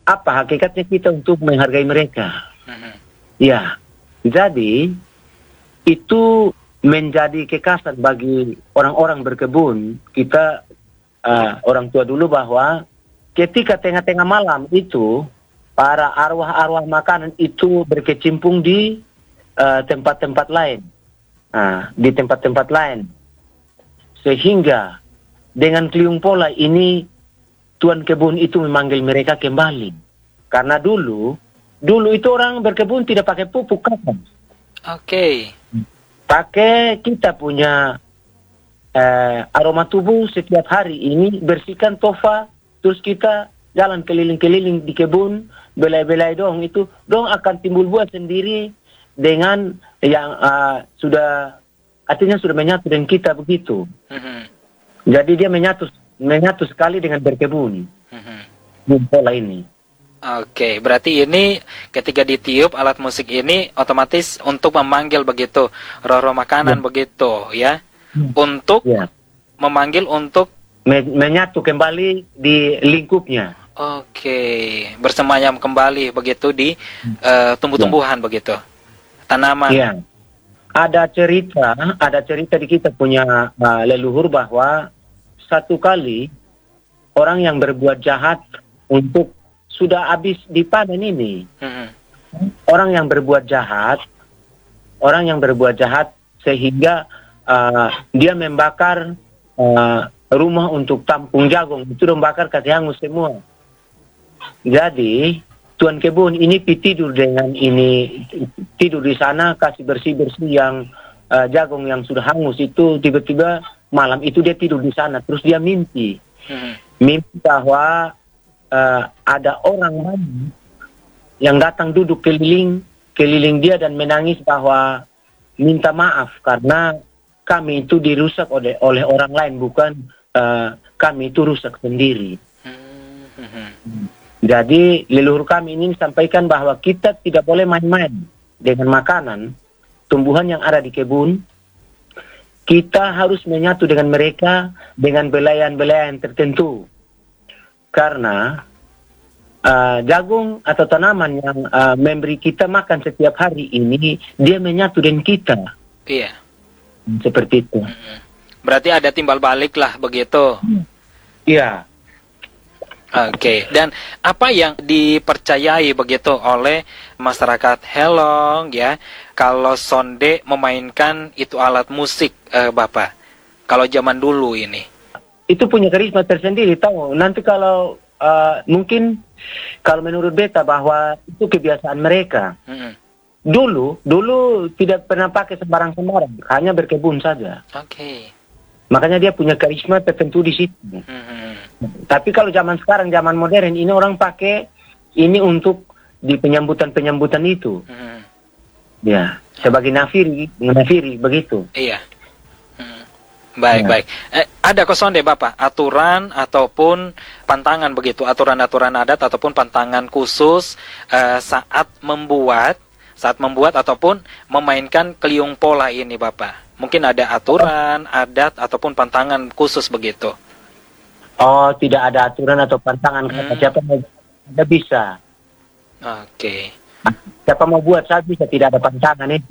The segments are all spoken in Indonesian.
apa hakikatnya kita untuk menghargai mereka. Mhm. Ya, jadi itu menjadi kekhasan bagi orang-orang berkebun. Kita orang tua dulu bahwa ketika tengah-tengah malam itu para arwah-arwah makanan itu berkecimpung di tempat-tempat lain. Di tempat-tempat lain. Sehingga dengan Keliung Pola ini tuan kebun itu memanggil mereka kembali. Karena dulu itu orang berkebun tidak pakai pupuk kan. Oke. Pakai kita punya aroma tubuh setiap hari ini, bersihkan tofa, terus kita jalan keliling-keliling di kebun, belai-belai dong, itu dong akan timbul buah sendiri dengan yang artinya sudah menyatu dengan kita begitu. Jadi dia menyatu sekali dengan berkebun. Pola ini. Oke, berarti ini ketika ditiup alat musik ini otomatis untuk memanggil begitu roh-roh makanan begitu ya. Untuk memanggil untuk menyatu kembali di lingkupnya. Oke, bersemayam kembali begitu di tumbuh-tumbuhan begitu. Tanaman. Iya. Ada cerita di kita punya leluhur bahwa satu kali orang yang berbuat jahat untuk sudah habis dipanen ini. Orang yang berbuat jahat sehingga dia membakar rumah untuk tampung jagung, itu membakar kasih hangus semua. Jadi tuan kebun ini tidur tidur di sana kasih bersih yang jagung yang sudah hangus itu, tiba-tiba malam itu dia tidur di sana, terus dia mimpi bahwa ada orang banyak yang datang duduk keliling dia dan menangis bahwa minta maaf karena kami itu dirusak oleh orang lain, bukan kami itu rusak sendiri. Jadi leluhur kami ini sampaikan bahwa kita tidak boleh main-main dengan makanan, tumbuhan yang ada di kebun. Kita harus menyatu dengan mereka dengan belayan-belayan tertentu. Karena jagung atau tanaman yang memberi kita makan setiap hari ini, dia menyatu dengan kita. Iya. Seperti itu. Berarti ada timbal balik lah begitu. Iya. Oke. Dan apa yang dipercayai begitu oleh masyarakat Helong ya, kalau sonde memainkan itu alat musik, Bapak? Kalau zaman dulu ini. Itu punya karisma tersendiri, tahu. Nanti kalau mungkin kalau menurut beta bahwa itu kebiasaan mereka. Dulu tidak pernah pakai sembarang-sembarang, hanya berkebun saja. Oke. Makanya dia punya karisma tertentu di situ. Tapi kalau zaman sekarang, zaman modern, ini orang pakai ini untuk di penyambutan itu. Ya, sebagai nafiri begitu. Iya. Baik. Ada kosong deh Bapak, aturan ataupun pantangan begitu, aturan-aturan adat ataupun pantangan khusus saat membuat ataupun memainkan Keliung Pola ini Bapak. Mungkin ada aturan, adat ataupun pantangan khusus begitu. Oh, tidak ada aturan atau pantangan. Kata siapa mau tidak bisa. Oke. Siapa mau buat saya bisa, tidak ada pantangan itu.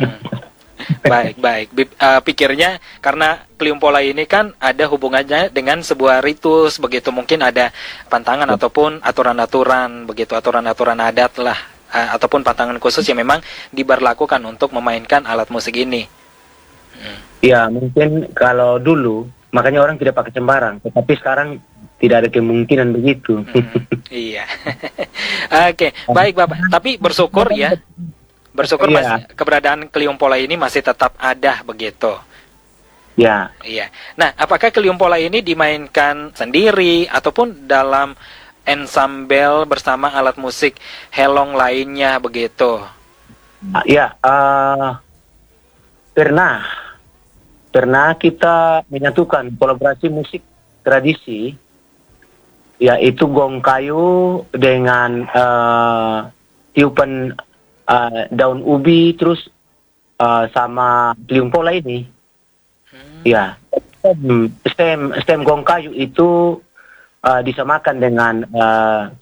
Baik. Pikirnya karena Keliung Pola ini kan ada hubungannya dengan sebuah ritus begitu, mungkin ada pantangan ataupun aturan-aturan begitu, aturan-aturan adat lah ataupun pantangan khusus yang memang diberlakukan untuk memainkan alat musik ini. Ya, mungkin kalau dulu makanya orang tidak pakai sembarang, tetapi sekarang tidak ada kemungkinan begitu. Iya. Oke, baik Bapak. Tapi bersyukur ya. Bersyukur keberadaan Keliung Pola ini masih tetap ada begitu. Ya. Iya. Nah, apakah Keliung Pola ini dimainkan sendiri ataupun dalam ensemble bersama alat musik Helong lainnya begitu? Ya, pernah kita menyatukan kolaborasi musik tradisi, yaitu gong kayu dengan tiupan daun ubi, terus sama Keliung Pola ini. Ya, stem gong kayu itu disamakan dengan